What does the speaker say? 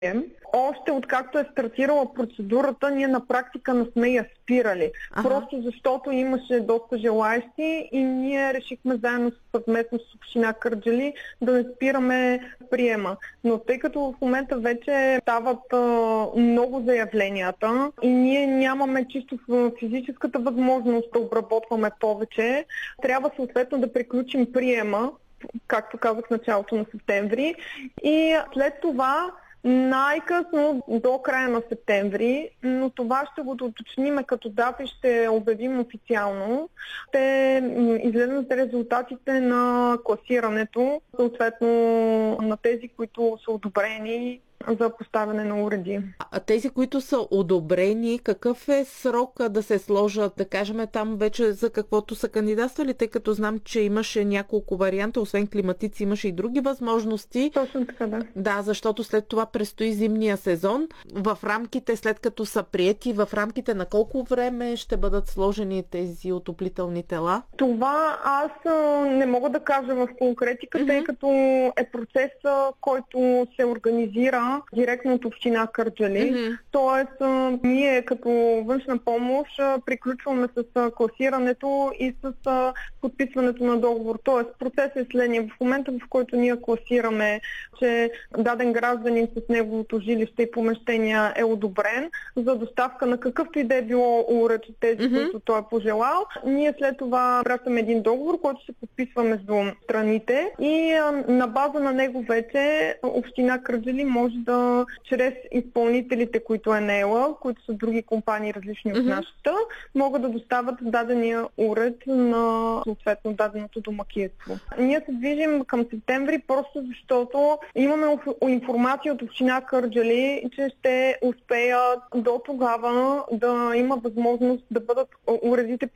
Още откакто е стартирала процедурата, ние на практика не сме я спирали. Просто защото имаше доста желаещи и ние решихме заедно съвместно с община Кърджали да не спираме приема. Но тъй като в момента вече стават много заявленията и ние нямаме чисто физическата възможност да обработваме повече, трябва съответно да приключим приема, както казах, в началото на септември, и след това най-късно до края на септември, но това ще го уточним като дата и ще обявим официално. Ще излезнат резултатите на класирането, съответно на тези, които са одобрени за поставяне на уреди. А тези, които са одобрени, какъв е срок да се сложат, да кажем там вече за каквото са кандидатствали, тъй като знам, че имаше няколко варианта, освен климатици имаше и други възможности. Точно така, да. Да, защото след това предстои зимния сезон. В рамките, след като са приети, в рамките на колко време ще бъдат сложени тези отоплителни тела? Това аз не мога да кажа в конкретика, тъй като е процес, който се организира директно от община Кърджали. Тоест, ние като външна помощ приключваме с класирането и с подписването на договор. Тоест, процесът е следния. В момента, в който ние класираме, че даден гражданин с неговото жилище и помещения е одобрен за доставка на какъвто и да е било уред от тези, които той е пожелал, ние след това пращаме един договор, който се подписва между страните и на база на него вече община Кърджали може да, чрез изпълнителите, които е наела, които са други компании различни от нашата, могат да доставят дадения уред на съответно даденото домакинство. Ние се движим към септември просто защото имаме информация от община Кърджали, че ще успеят до тогава да има възможност да бъдат уредите